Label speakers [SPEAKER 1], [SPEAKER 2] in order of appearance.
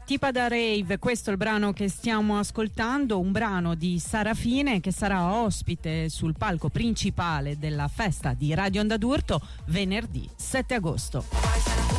[SPEAKER 1] Tipa da Rave, questo è il brano che stiamo ascoltando, un brano di Sarafine che sarà ospite sul palco principale della festa di Radio Onda d'Urto venerdì 7 agosto.